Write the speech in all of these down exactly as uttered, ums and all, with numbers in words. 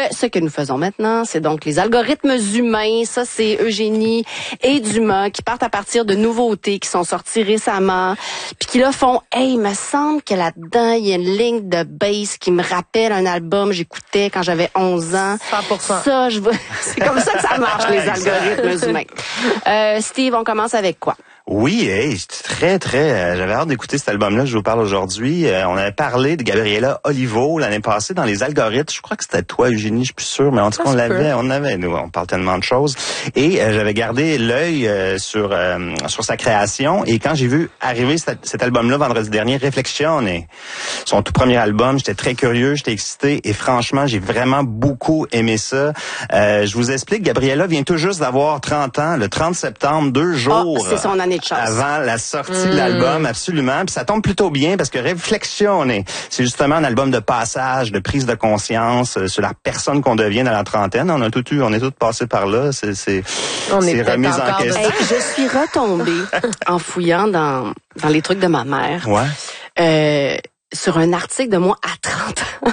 ce que nous faisons maintenant, c'est donc les algorithmes humains. Ça, c'est Eugénie et Dumas qui partent à partir de nouveautés qui sont sorties récemment, puis qui là font, hey, il me semble que là-dedans, il y a une ligne de bass qui me rappelle un album que j'écoutais quand j'avais onze ans. cent pour cent. Ça, je veux... c'est comme ça que ça marche, les algorithmes humains. Euh, Steve, on commence avec quoi? Oui, hey, très, très... Euh, j'avais hâte d'écouter cet album-là, je vous parle aujourd'hui. Euh, on avait parlé de Gabriela Olivo l'année passée dans les algorithmes. Je crois que c'était toi, Eugénie, je suis plus sûr, mais en tout cas, on l'avait, on avait, nous, on parle tellement de choses. Et euh, j'avais gardé l'œil euh, sur euh, sur sa création. Et quand j'ai vu arriver cet, cet album-là vendredi dernier, Reflexione, son tout premier album, j'étais très curieux, j'étais excité. Et franchement, j'ai vraiment beaucoup aimé ça. Euh, je vous explique, Gabriela vient tout juste d'avoir trente ans, le trente septembre, deux jours... Oh, c'est son année de chance. Avant la sortie mmh. de l'album, absolument. Puis ça tombe plutôt bien parce que Reflexione, c'est justement un album de passage, de prise de conscience euh, sur la personne qu'on devient dans la trentaine. On a tout eu, on est tous passés par là. C'est, c'est, on c'est est remis en question. Hey, je suis retombée en fouillant dans, dans les trucs de ma mère. Ouais. Euh, sur un article de moi à trente ans.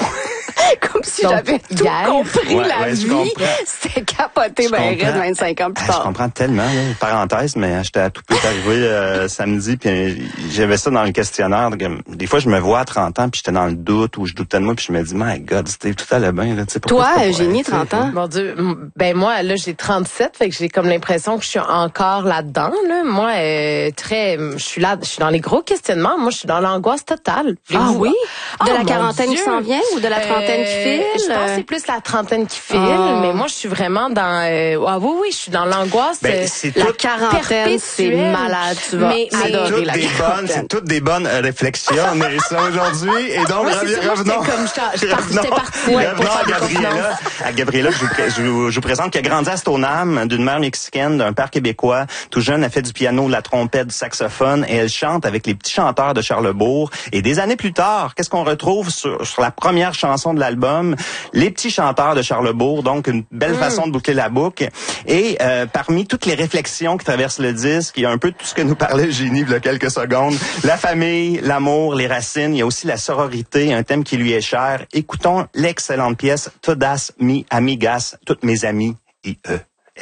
Comme si Donc, j'avais tout hier, compris ouais, la ouais, vie. C'était capoté, ben raide, vingt-cinq ans plus hey, tard. Je comprends tellement, là, parenthèse, mais j'étais à tout peu arrivé euh, samedi, puis j'avais ça dans le questionnaire. Des fois, je me vois à trente ans, puis j'étais dans le doute, ou je doutais de moi, puis je me dis, my God, c'était tout allait bien. Là, toi, Eugénie, trente ans? Mon Dieu, ben moi, là, j'ai trente-sept, fait que j'ai comme l'impression que je suis encore là-dedans. Là. Moi, euh, très, je suis là, je suis dans les gros questionnements. Moi, je suis dans l'angoisse totale. Ah oui? De oh, la quarantaine qui s'en vient ou de la trentaine euh, qui file? Je pense que c'est plus la trentaine qui file, oh. mais moi, je suis vraiment dans... Euh, ah oui, oui, je suis dans l'angoisse. Ben, euh, c'est la tout quarantaine, c'est malade. Tu vas mais, adorer la des bonnes, c'est toutes des bonnes euh, réflexions, mais ça aujourd'hui. Et donc, ouais, revenons, revenons, comme je, je, je, j'étais partie ouais, pour faire à Gabriela. À Gabriela, je vous, je, vous, je vous présente qui a grandi à Stoneham, d'une mère mexicaine, d'un père québécois. Tout jeune, elle fait du piano, de la trompette, du saxophone, et elle chante avec les petits chanteurs de Charlesbourg. Et des années plus tard, qu'est-ce qu'on retrouve sur, sur la première chanson de l'album? Les petits chanteurs de Charlesbourg, donc une belle mmh. façon de boucler la boucle. Et euh, parmi toutes les réflexions qui traversent le disque, il y a un peu tout ce que nous parlait Eugénie il y a quelques secondes. La famille, l'amour, les racines, il y a aussi la sororité, un thème qui lui est cher. Écoutons l'excellente pièce Todas mi amigas, toutes mes amies et eux.